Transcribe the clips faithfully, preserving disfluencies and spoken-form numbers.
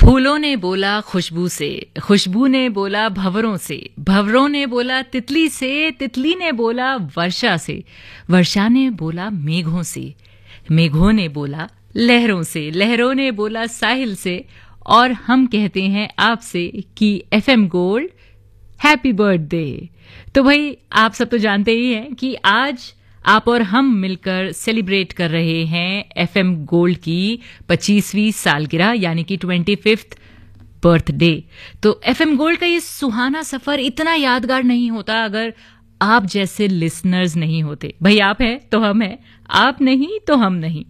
फूलों ने बोला खुशबू से, खुशबू ने बोला भंवरों से, भंवरों ने बोला तितली से, तितली ने बोला वर्षा से, वर्षा ने बोला मेघों से, मेघों ने बोला लहरों से, लहरों ने बोला साहिल से। और हम कहते हैं आपसे कि एफएम गोल्ड हैप्पी बर्थडे। तो भाई आप सब तो जानते ही हैं कि आज आप और हम मिलकर सेलिब्रेट कर रहे हैं एफएम गोल्ड की पच्चीसवीं सालगिरह यानी कि ट्वेंटी फिफ्थ बर्थडे। तो एफएम गोल्ड का ये सुहाना सफर इतना यादगार नहीं होता अगर आप जैसे लिसनर्स नहीं होते। भाई आप हैं तो हम हैं, आप नहीं तो हम नहीं।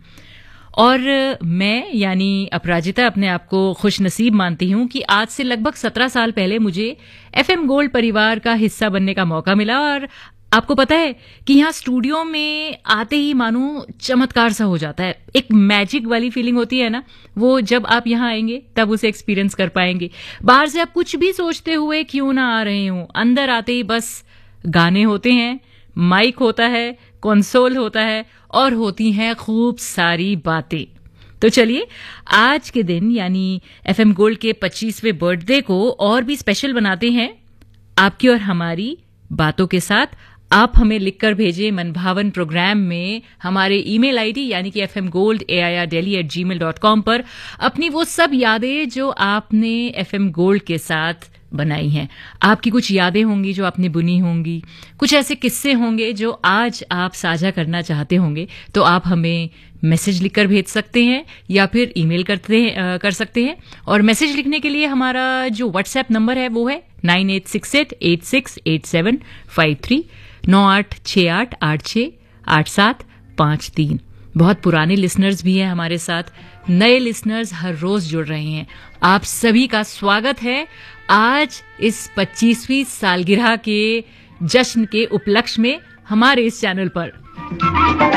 और मैं यानी अपराजिता अपने आप को खुश नसीब मानती हूं कि आज से लगभग सत्रह साल पहले मुझे एफएम गोल्ड परिवार का हिस्सा बनने का मौका मिला। और आपको पता है कि यहाँ स्टूडियो में आते ही मानो चमत्कार सा हो जाता है। एक मैजिक वाली फीलिंग होती है ना, वो जब आप यहाँ आएंगे तब उसे एक्सपीरियंस कर पाएंगे। बाहर से आप कुछ भी सोचते हुए क्यों ना आ रहे हो, अंदर आते ही बस गाने होते हैं, माइक होता है, कंसोल होता है और होती हैं खूब सारी बातें। तो चलिए आज के दिन यानी एफएम गोल्ड के पच्चीसवें बर्थडे को और भी स्पेशल बनाते हैं आपकी और हमारी बातों के साथ। आप हमें लिखकर भेजें मनभावन प्रोग्राम में हमारे ईमेल आईडी यानी कि F M gold A I R daily eight ji mail dot com पर अपनी वो सब यादें जो आपने एफएम गोल्ड के साथ बनाई हैं। आपकी कुछ यादें होंगी जो आपने बुनी होंगी, कुछ ऐसे किस्से होंगे जो आज आप साझा करना चाहते होंगे, तो आप हमें मैसेज लिखकर भेज सकते हैं या फिर ईमेल करते आ, कर सकते हैं। और मैसेज लिखने के लिए हमारा जो व्हाट्सएप नंबर है वो है nine eight six eight eight six eight seven five three, नौ आठ छः आठ आठ छः आठ सात पाँच तीन। बहुत पुराने लिसनर्स भी हैं हमारे साथ, नए लिसनर्स हर रोज जुड़ रहे हैं। आप सभी का स्वागत है आज इस पच्चीसवीं सालगिरह के जश्न के उपलक्ष्य में हमारे इस चैनल पर।